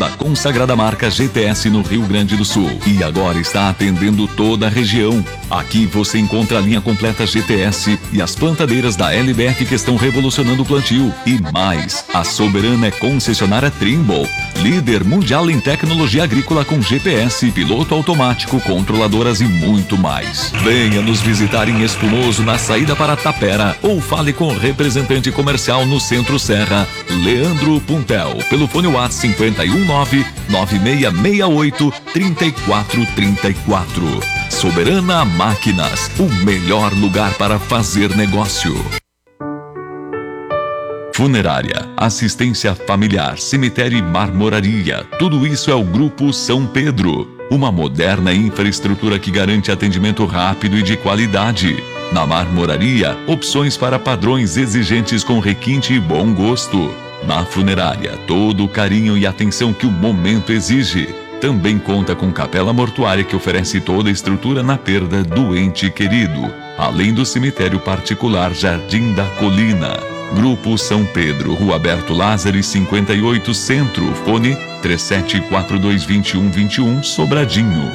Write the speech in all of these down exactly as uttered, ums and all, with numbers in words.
da consagrada marca G T S no Rio Grande do Sul. E agora está atendendo toda a região. Aqui você encontra a linha completa G T S e as plantadeiras da L B F que estão revolucionando o plantio. E mais, a Soberana é concessionária Trimble, líder mundial em tecnologia agrícola com G P S, piloto automático, controladoras e muito mais. Venha nos visitar em Espumoso, na saída para Tapera, ou fale com o representante comercial no Centro Serra, Leandro Puntel, pelo fone WhatsApp cinco um nove, nove seis seis oito, três quatro três quatro. Soberana Máquinas, o melhor lugar para fazer negócio. Funerária, assistência familiar, cemitério e marmoraria, tudo isso é o Grupo São Pedro. Uma moderna infraestrutura que garante atendimento rápido e de qualidade. Na marmoraria, opções para padrões exigentes com requinte e bom gosto. Na funerária, todo o carinho e atenção que o momento exige. Também conta com capela mortuária que oferece toda a estrutura na perda do ente querido. Além do cemitério particular Jardim da Colina. Grupo São Pedro, Rua Alberto Lázaro cinquenta e oito Centro, fone três sete quatro dois, dois um dois um, Sobradinho.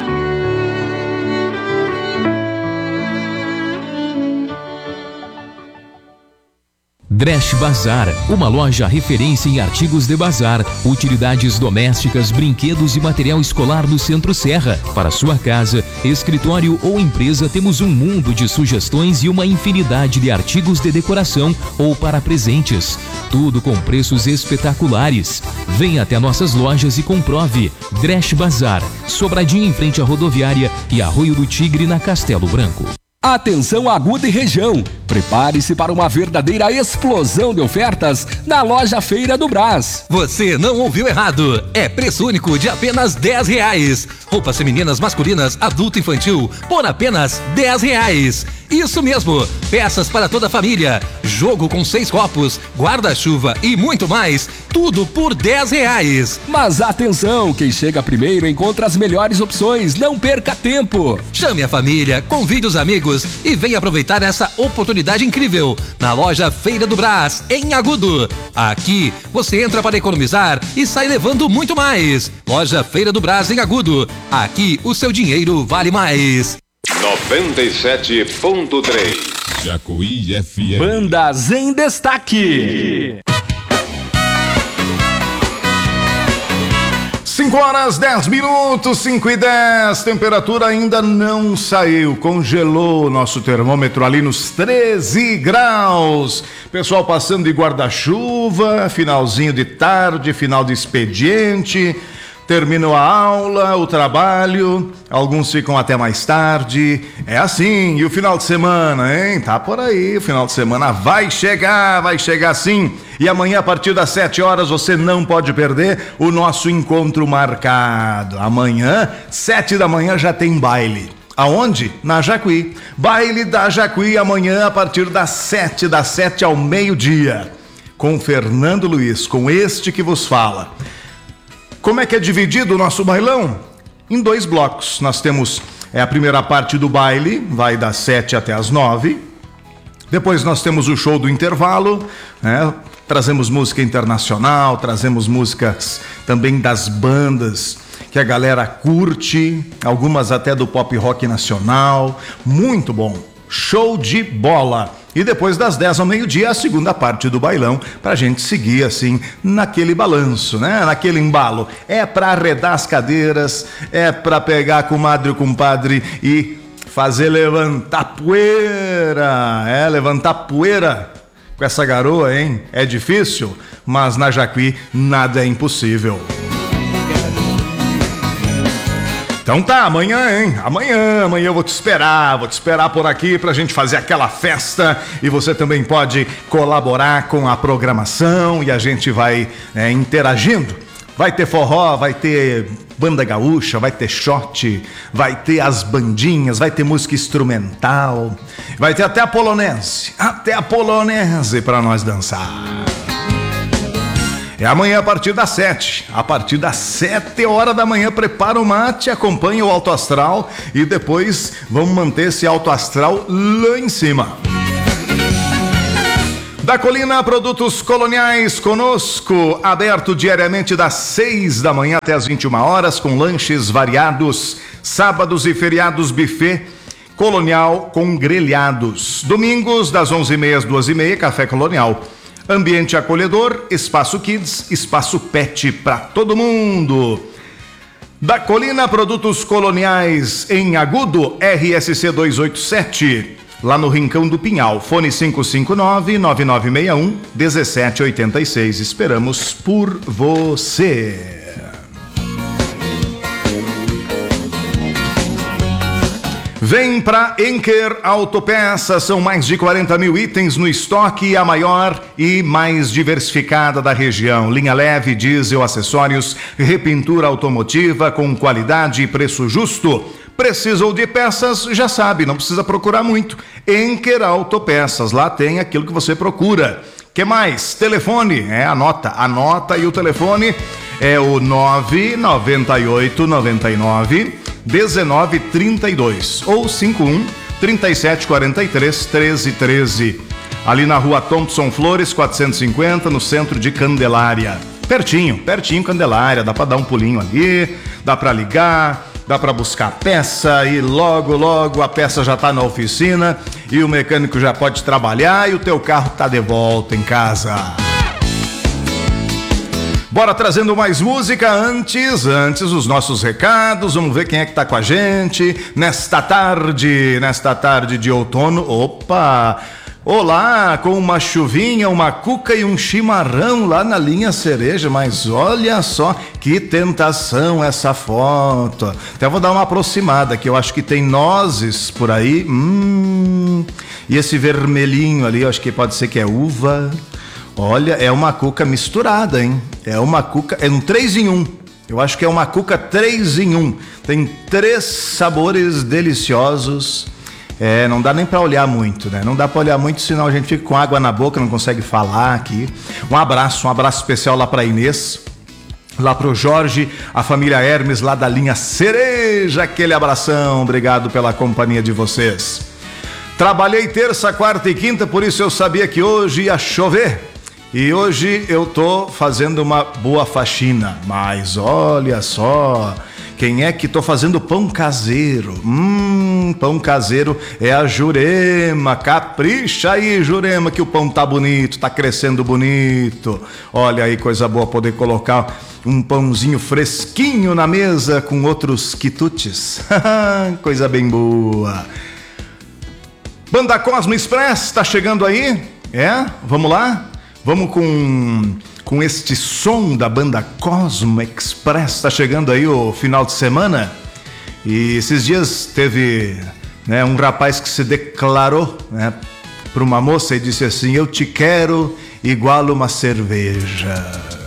Dresch Bazar, uma loja referência em artigos de bazar, utilidades domésticas, brinquedos e material escolar no Centro Serra. Para sua casa, escritório ou empresa, temos um mundo de sugestões e uma infinidade de artigos de decoração ou para presentes. Tudo com preços espetaculares. Venha até nossas lojas e comprove. Dresch Bazar, Sobradinho em frente à rodoviária e Arroio do Tigre na Castelo Branco. Atenção Agudo e região, prepare-se para uma verdadeira explosão de ofertas na loja Feira do Brás. Você não ouviu errado, é preço único de apenas dez reais. Roupas femininas, masculinas, adulto e infantil por apenas dez reais. Isso mesmo, peças para toda a família, jogo com seis copos, guarda-chuva e muito mais, tudo por dez reais. Mas atenção, quem chega primeiro encontra as melhores opções, não perca tempo. Chame a família, convide os amigos e venha aproveitar essa oportunidade incrível na loja Feira do Brás, em Agudo. Aqui você entra para economizar e sai levando muito mais. Loja Feira do Brás, em Agudo. Aqui o seu dinheiro vale mais. noventa e sete ponto três Jacuí F M. Bandas em destaque. cinco horas, dez minutos, cinco e dez, temperatura ainda não saiu, congelou o nosso termômetro ali nos treze graus. Pessoal passando de guarda-chuva, finalzinho de tarde, final de expediente. Terminou a aula, o trabalho, alguns ficam até mais tarde. É assim, e o final de semana, hein? Tá por aí, o final de semana vai chegar, vai chegar sim. E amanhã, a partir das sete horas, você não pode perder o nosso encontro marcado. Amanhã, sete da manhã, já tem baile. Aonde? Na Jacuí. Baile da Jacuí, amanhã, a partir das sete, das sete ao meio-dia. Com Fernando Luiz, com este que vos fala. Como é que é dividido o nosso bailão? Em dois blocos. Nós temos é, a primeira parte do baile, vai das sete até as nove. Depois nós temos o show do intervalo, né? Trazemos música internacional, trazemos músicas também das bandas que a galera curte, algumas até do pop rock nacional. Muito bom. Show de bola! E depois das dez ao meio-dia, a segunda parte do bailão, pra gente seguir assim, naquele balanço, né? Naquele embalo. É pra arredar as cadeiras, é pra pegar a comadre e o compadre e fazer levantar poeira. É, levantar poeira com essa garoa, hein? É difícil, mas na Jacuí nada é impossível. Então tá, amanhã, hein? Amanhã, amanhã eu vou te esperar, vou te esperar por aqui pra gente fazer aquela festa e você também pode colaborar com a programação e a gente vai é, interagindo. Vai ter forró, vai ter banda gaúcha, vai ter shot, vai ter as bandinhas, vai ter música instrumental, vai ter até a polonese, até a polonese pra nós dançar. É amanhã a partir das sete. A partir das sete horas da manhã, prepara o mate, acompanha o Alto Astral e depois vamos manter esse Alto Astral lá em cima. Da Colina Produtos Coloniais conosco, aberto diariamente das seis da manhã até as vinte e uma horas, com lanches variados, sábados e feriados buffet colonial com grelhados. Domingos das onze e meia às duas e meia, café colonial. Ambiente acolhedor, espaço kids, espaço pet para todo mundo. Da Colina Produtos Coloniais em Agudo, R S C duzentos e oitenta e sete. Lá no Rincão do Pinhal, fone cinco cinco nove, nove nove seis um, um sete oito seis. Esperamos por você. Vem pra Enker Autopeças, são mais de quarenta mil itens no estoque, a maior e mais diversificada da região. Linha leve, diesel, acessórios, repintura automotiva com qualidade e preço justo. Precisou de peças, já sabe, não precisa procurar muito. Enker Autopeças, lá tem aquilo que você procura. Que mais? Telefone, é, anota, anota aí o telefone, é o nove nove oito nove nove um nove três dois ou cinco um, trinta e sete, quarenta e três, treze, treze. Ali na rua Thompson Flores, quatrocentos e cinquenta, no centro de Candelária. Pertinho, pertinho Candelária, dá pra dar um pulinho ali, dá pra ligar, dá para buscar peça e logo, logo a peça já tá na oficina e o mecânico já pode trabalhar e o teu carro tá de volta em casa. Bora trazendo mais música antes, antes os nossos recados, vamos ver quem é que tá com a gente nesta tarde, nesta tarde de outono. Opa! Olá, com uma chuvinha, uma cuca e um chimarrão lá na linha Cereja, mas olha só que tentação essa foto. Até vou dar uma aproximada, que eu acho que tem nozes por aí, hum, e esse vermelhinho ali, eu acho que pode ser que é uva. Olha, é uma cuca misturada, hein? É uma cuca, é um três em um. Eu acho que é uma cuca três em um. Tem três sabores deliciosos. É, não dá nem pra olhar muito, né? Não dá pra olhar muito, senão a gente fica com água na boca, não consegue falar aqui. Um abraço, um abraço especial lá pra Inês, lá pro Jorge, a família Hermes lá da linha Cereja, aquele abração, obrigado pela companhia de vocês. Trabalhei terça, quarta e quinta, por isso eu sabia que hoje ia chover. E hoje eu tô fazendo uma boa faxina, mas olha só... Quem é que tô fazendo pão caseiro? Hum, pão caseiro é a Jurema. Capricha aí, Jurema, que o pão tá bonito, tá crescendo bonito. Olha aí, coisa boa poder colocar um pãozinho fresquinho na mesa com outros quitutes. Coisa bem boa. Banda Cosmo Express, tá chegando aí? É? Vamos lá? Vamos com... com este som da banda Cosmo Express. Está chegando aí o final de semana e esses dias teve, né, um rapaz que se declarou, né, para uma moça e disse assim: eu te quero igual uma cerveja.